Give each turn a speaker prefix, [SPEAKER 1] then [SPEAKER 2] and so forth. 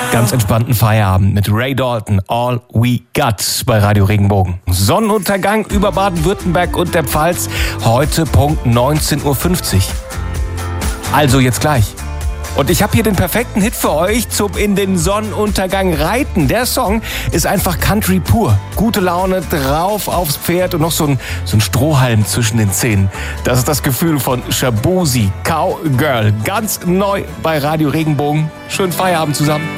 [SPEAKER 1] Ganz entspannten Feierabend mit Ray Dalton, All We Got bei Radio Regenbogen. Sonnenuntergang über Baden-Württemberg und der Pfalz, heute Punkt 19.50 Uhr. Also jetzt gleich. Und ich habe hier den perfekten Hit für euch zum in den Sonnenuntergang reiten. Der Song ist einfach Country pur. Gute Laune, drauf aufs Pferd und noch so ein Strohhalm zwischen den Zähnen. Das ist das Gefühl von Shaboozey, Cowgirl. Ganz neu bei Radio Regenbogen. Schönen Feierabend zusammen.